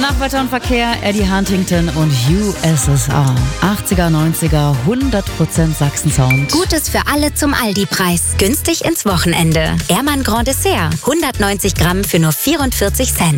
Nach Wetter und Verkehr, Eddie Huntington und USSR. 80er, 90er, 100% Sachsen-Sound. Gutes für alle zum Aldi-Preis. Günstig ins Wochenende. Ehrmann Grand Dessert. 190 Gramm für nur 44 Cent.